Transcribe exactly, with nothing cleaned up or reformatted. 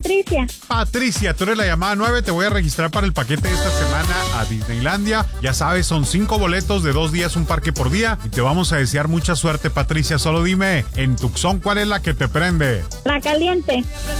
Patricia. Patricia, tú eres la llamada nueve. Te voy a registrar para el paquete de esta semana a Disneylandia. Ya sabes, son cinco boletos de dos días, un parque por día. Y te vamos a desear mucha suerte, Patricia. Solo dime, en Tucson, ¿cuál es la que te prende? La caliente.